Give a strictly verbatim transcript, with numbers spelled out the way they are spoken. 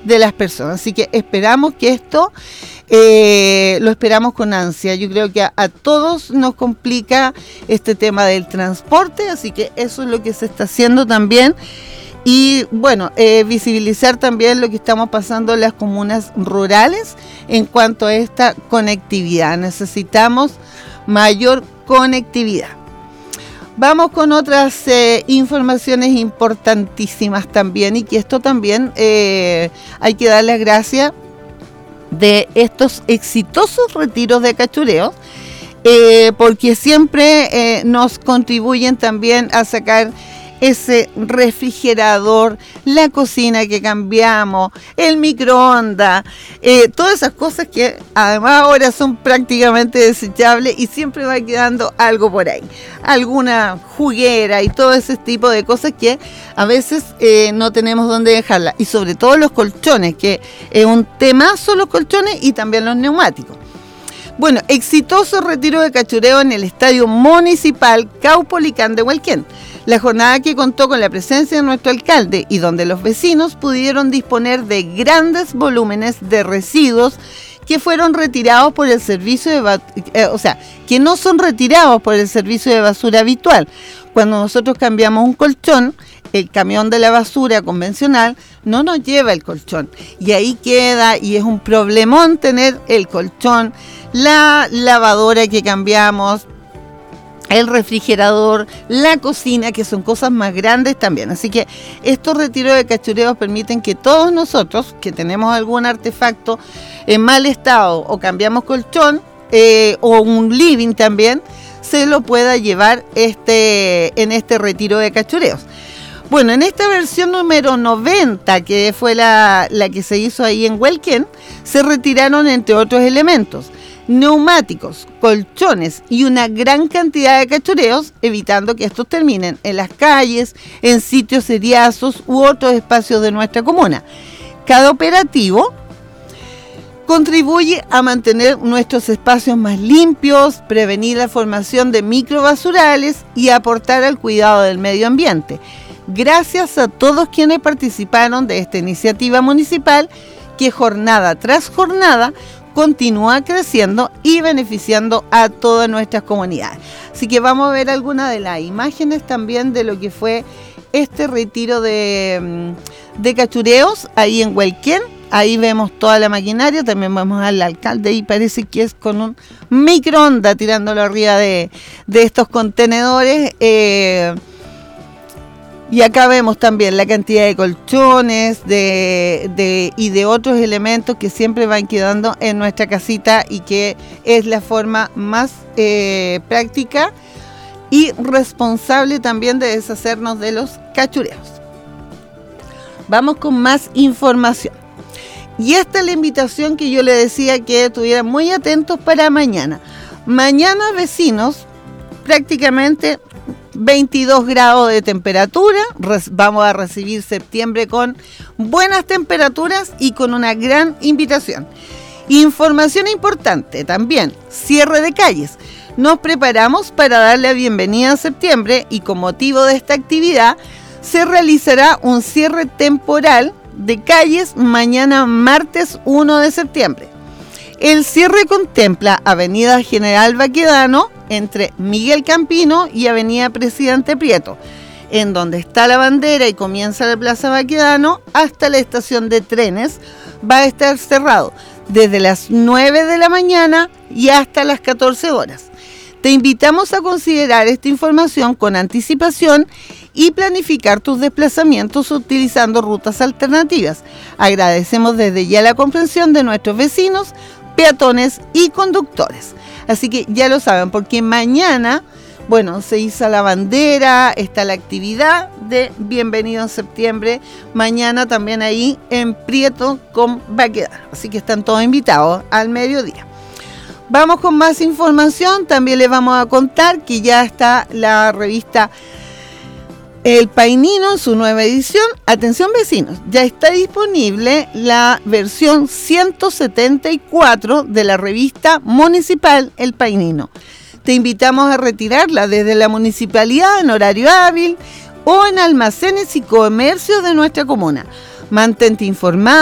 de las personas. Así que esperamos que esto, eh, lo esperamos con ansia. Yo creo que a, a todos nos complica este tema del transporte, así que eso es lo que se está haciendo también. Y bueno, eh, visibilizar también lo que estamos pasando en las comunas rurales en cuanto a esta conectividad. Necesitamos mayor conectividad. Vamos con otras eh, informaciones importantísimas también, y que esto también eh, hay que dar las gracias de estos exitosos retiros de cachureos, eh, porque siempre eh, nos contribuyen también a sacar ese refrigerador, la cocina que cambiamos, el microondas, eh, todas esas cosas que además ahora son prácticamente desechables y siempre va quedando algo por ahí, alguna juguera y todo ese tipo de cosas que a veces eh, no tenemos dónde dejarla, y sobre todo los colchones, que es un temazo los colchones, y también los neumáticos. Bueno, exitoso retiro de cachureo en el Estadio Municipal Caupolicán de Hualquén. La jornada que contó con la presencia de nuestro alcalde y donde los vecinos pudieron disponer de grandes volúmenes de residuos que fueron retirados por el servicio de, eh, o sea, que no son retirados por el servicio de basura habitual. Cuando nosotros cambiamos un colchón, el camión de la basura convencional no nos lleva el colchón, y ahí queda, y es un problemón tener el colchón, la lavadora que cambiamos, el refrigerador, la cocina, que son cosas más grandes también. Así que estos retiros de cachureos permiten que todos nosotros que tenemos algún artefacto en mal estado, o cambiamos colchón, eh, o un living también, se lo pueda llevar este en este retiro de cachureos. Bueno, en esta versión número noventa, que fue la, la que se hizo ahí en Hualquén, se retiraron, entre otros elementos, neumáticos, colchones y una gran cantidad de cachureos, evitando que estos terminen en las calles, en sitios seriazos u otros espacios de nuestra comuna. Cada operativo contribuye a mantener nuestros espacios más limpios, prevenir la formación de microbasurales y aportar al cuidado del medio ambiente. Gracias a todos quienes participaron de esta iniciativa municipal, que jornada tras jornada continúa creciendo y beneficiando a todas nuestras comunidades. Así que vamos a ver algunas de las imágenes también de lo que fue este retiro de, de cachureos ahí en Hualquén. Ahí vemos toda la maquinaria, también vemos al alcalde y parece que es con un microondas tirándolo arriba de, de estos contenedores. Eh, Y acá vemos también la cantidad de colchones de, de, y de otros elementos que siempre van quedando en nuestra casita, y que es la forma más eh, práctica y responsable también de deshacernos de los cachureos. Vamos con más información. Y esta es la invitación que yo le decía que estuvieran muy atentos para mañana. Mañana, vecinos, prácticamente veintidós grados de temperatura, vamos a recibir septiembre con buenas temperaturas y con una gran invitación. Información importante también, cierre de calles. Nos preparamos para darle la bienvenida a septiembre, y con motivo de esta actividad se realizará un cierre temporal de calles mañana martes uno de septiembre. El cierre contempla Avenida General Baquedano entre Miguel Campino y Avenida Presidente Prieto, en donde está la bandera y comienza la Plaza Baquedano, hasta la estación de trenes. Va a estar cerrado desde las nueve de la mañana y hasta las catorce horas. Te invitamos a considerar esta información con anticipación y planificar tus desplazamientos utilizando rutas alternativas. Agradecemos desde ya la comprensión de nuestros vecinos, peatones y conductores. Así que ya lo saben, porque mañana, bueno, se iza la bandera, está la actividad de Bienvenido en Septiembre, mañana también ahí en Prieto con Baquedano. Así que están todos invitados al mediodía. Vamos con más información. También les vamos a contar que ya está la revista El Painino en su nueva edición. Atención vecinos, ya está disponible la versión ciento setenta y cuatro de la revista municipal El Painino. Te invitamos a retirarla desde la municipalidad en horario hábil o en almacenes y comercios de nuestra comuna. Mantente informado